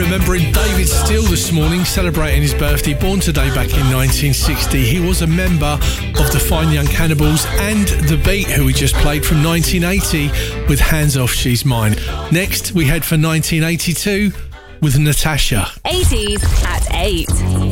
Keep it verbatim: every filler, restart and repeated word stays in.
remembering David Steele this morning, celebrating his birthday, born today back in nineteen sixty. He was a member of the Fine Young Cannibals and The Beat, who we just played from nineteen eighty with Hands Off She's Mine. Next, we head for nineteen eighty-two with Natasha. eighties at eight.